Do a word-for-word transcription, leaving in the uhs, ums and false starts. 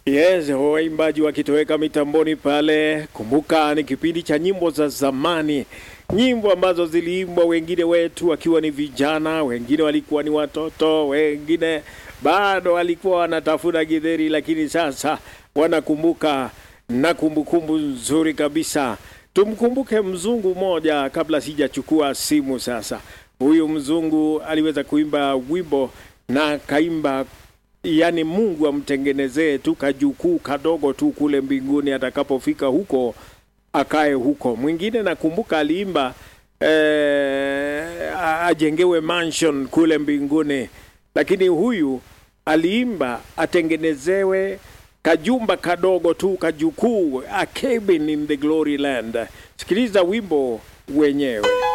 Yes, waimbaji wakitoweka mitamboni pale. Kumbuka ni kipindi cha nyimbo za zamani. Nyimbo ambazo ziliimbwa wengine wetu wakiwa ni vijana, wengine walikuwa ni watoto, wengine bado walikuwa wanatafuta githeri, lakini sasa wanakumbuka na kumbukumbu nzuri kabisa. Tumkumbuke mzungu moja kabla sijachukua simu sasa. Huyu mzungu aliweza kuimba wimbo na kaimba, yani Mungu amtengenezee tu kajukuu kadogo tu kule mbinguni, atakapofika huko akae huko. Mwingine nakumbuka aliimba eh, ajengewe mansion kule mbinguni, lakini huyu aliimba atengenezewe kajumba kadogo tu kajukuu, a cabin in the glory land. Sikiliza wimbo wenyewe.